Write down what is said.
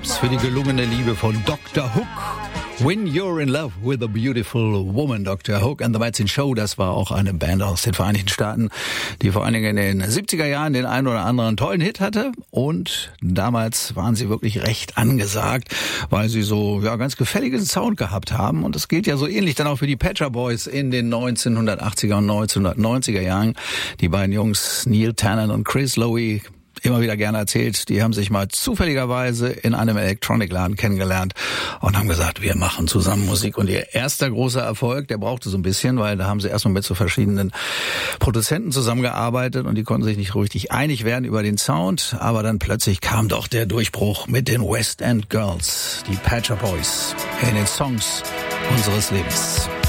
Tipps für die gelungene Liebe von Dr. Hook. When You're in Love with a Beautiful Woman, Dr. Hook and the Medicine Show, das war auch eine Band aus den Vereinigten Staaten, die vor allen Dingen in den 70er Jahren den einen oder anderen tollen Hit hatte. Und damals waren sie wirklich recht angesagt, weil sie so ganz gefälligen Sound gehabt haben. Und das gilt ja so ähnlich dann auch für die Pet Shop Boys in den 1980er und 1990er Jahren. Die beiden Jungs, Neil Tennant und Chris Lowe, immer wieder gerne erzählt, die haben sich mal zufälligerweise in einem Electronic-Laden kennengelernt und haben gesagt, wir machen zusammen Musik. Und ihr erster großer Erfolg, der brauchte so ein bisschen, weil da haben sie erstmal mit so verschiedenen Produzenten zusammengearbeitet und die konnten sich nicht richtig einig werden über den Sound. Aber dann plötzlich kam doch der Durchbruch mit den West End Girls, die Pet Shop Boys, in den Songs unseres Lebens.